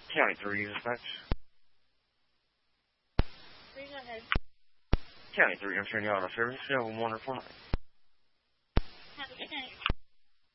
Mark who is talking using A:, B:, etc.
A: County 3 dispatch.
B: 3, go ahead.
A: County 3, I'm turning you auto service. You have a wonderful night.
B: Have a good night.